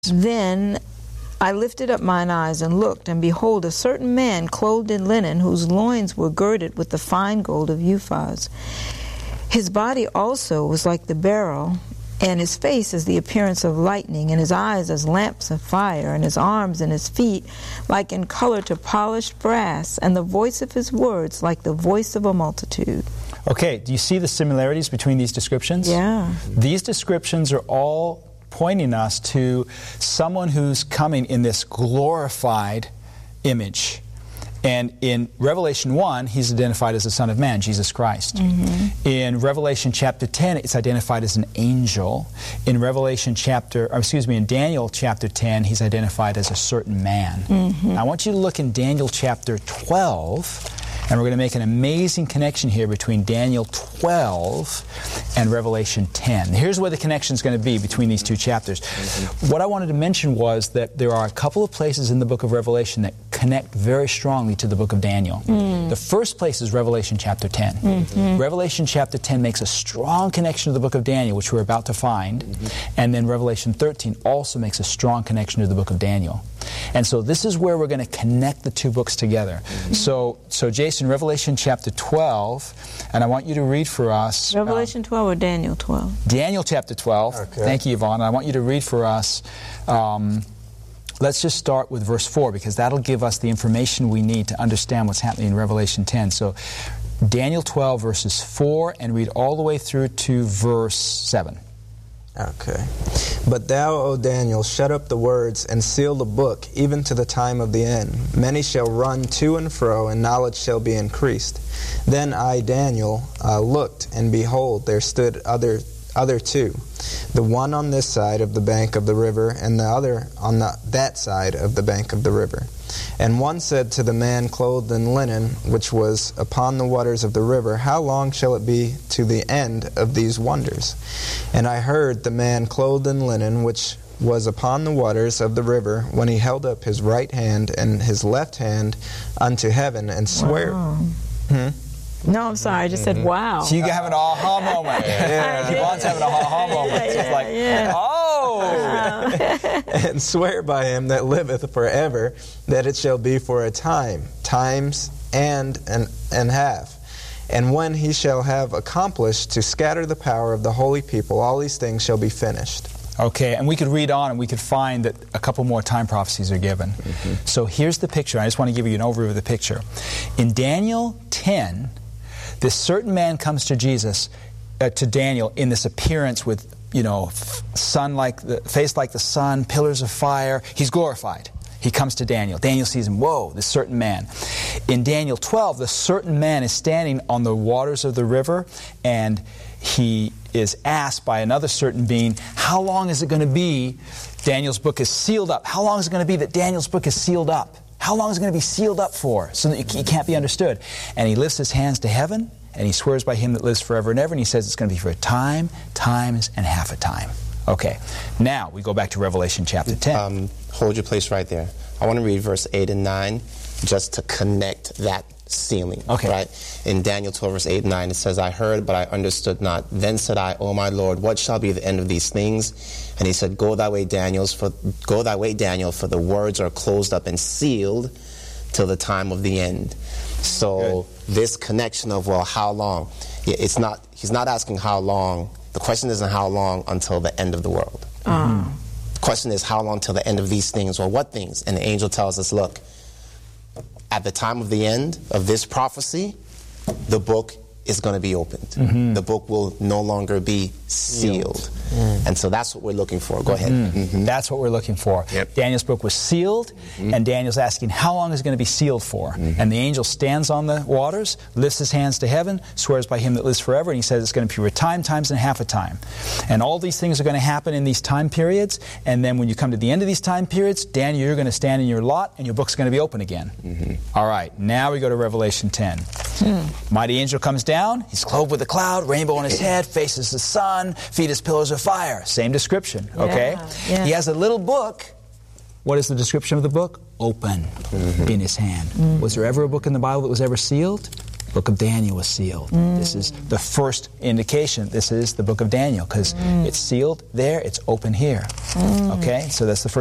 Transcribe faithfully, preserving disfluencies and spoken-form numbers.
Then I lifted up mine eyes and looked, and behold, a certain man clothed in linen, whose loins were girded with the fine gold of Uphaz. His body also was like the beryl, and his face as the appearance of lightning, and his eyes as lamps of fire, and his arms and his feet like in color to polished brass, and the voice of his words like the voice of a multitude. Okay, do you see the similarities between these descriptions? Yeah. These descriptions are all pointing us to someone who's coming in this glorified image. And in Revelation one, he's identified as the Son of Man, Jesus Christ. Mm-hmm. In Revelation chapter ten, it's identified as an angel. In Revelation chapter, or excuse me, in Daniel chapter ten, he's identified as a certain man. Mm-hmm. Now, I want you to look in Daniel chapter twelve, and we're going to make an amazing connection here between Daniel twelve and Revelation ten. Here's where the connection is going to be between these two chapters. Mm-hmm. What I wanted to mention was that there are a couple of places in the book of Revelation that connect very strongly to the book of Daniel. Mm. The first place is Revelation chapter ten. Mm-hmm. Revelation chapter ten makes a strong connection to the book of Daniel, which we're about to find. Mm-hmm. And then Revelation thirteen also makes a strong connection to the book of Daniel. And so this is where we're going to connect the two books together. Mm-hmm. So, so Jason, Revelation chapter twelve, and I want you to read for us... Revelation twelve or Daniel twelve? Daniel chapter twelve. Okay. Thank you, Yvonne. I want you to read for us... Um, Let's just start with verse four, because that'll give us the information we need to understand what's happening in Revelation ten. So, Daniel twelve, verses four, and read all the way through to verse seven. Okay. But thou, O Daniel, shut up the words and seal the book, even to the time of the end. Many shall run to and fro, and knowledge shall be increased. Then I, Daniel, uh, looked, and behold, there stood other other two, the one on this side of the bank of the river, and the other on the, that side of the bank of the river. And one said to the man clothed in linen, which was upon the waters of the river, How long shall it be to the end of these wonders? And I heard the man clothed in linen, which was upon the waters of the river, when he held up his right hand and his left hand unto heaven, and swear... Wow. Hmm? No, I'm sorry. I just said, wow. So you have an aha moment. Yeah. Yvonne's having an aha moment. Yeah, It's yeah, like, yeah. oh! And swear by him that liveth forever, that it shall be for a time, times and and, and half. And when he shall have accomplished to scatter the power of the holy people, all these things shall be finished. Okay, and we could read on and we could find that a couple more time prophecies are given. Mm-hmm. So here's the picture. I just want to give you an overview of the picture. In Daniel ten, this certain man comes to Jesus, uh, to Daniel, in this appearance with, you know, sun like the face like the sun, pillars of fire. He's glorified. He comes to Daniel. Daniel sees him. Whoa, this certain man. In Daniel twelve, the certain man is standing on the waters of the river, and he is asked by another certain being, how long is it going to be Daniel's book is sealed up? How long is it going to be that Daniel's book is sealed up? How long is it going to be sealed up for so that it can't be understood? And he lifts his hands to heaven, and he swears by him that lives forever and ever, and he says it's going to be for a time, times, and half a time. Okay, now we go back to Revelation chapter ten. Um, hold your place right there. I want to read verse eight and nine just to connect that sealing. Okay. Right? In Daniel twelve, verse eight and nine, it says, I heard, but I understood not. Then said I, O my Lord, what shall be the end of these things? And he said, Go thy way, Daniel's, for go thy way, Daniel, for the words are closed up and sealed till the time of the end. So Good. This connection of, well, how long? It's not. He's not asking how long. The question isn't how long until the end of the world. Mm. The question is how long till the end of these things, or what things? And the angel tells us, look, at the time of the end of this prophecy, the book is going to be opened. Mm-hmm. The book will no longer be sealed. Mm. And so that's what we're looking for. Go ahead. Mm-hmm. Mm-hmm. That's what we're looking for. Yep. Daniel's book was sealed, mm-hmm. and Daniel's asking, how long is it going to be sealed for? Mm-hmm. And the angel stands on the waters, lifts his hands to heaven, swears by him that lives forever, and he says it's going to be for a time, times, and half a time. And all these things are going to happen in these time periods, and then when you come to the end of these time periods, Daniel, you're going to stand in your lot, and your book's going to be open again. Mm-hmm. All right, now we go to Revelation ten. Mm. Mighty angel comes down, he's clothed with a cloud, rainbow on his head, faces the sun, feet as pillars of fire. Same description, okay? Yeah, yeah. He has a little book. What is the description of the book? Open mm-hmm. in his hand. Mm-hmm. Was there ever a book in the Bible that was ever sealed? book of Daniel was sealed. Mm. This is the first indication. This is the book of Daniel because mm. it's sealed there, it's open here. Mm. Okay, so that's the first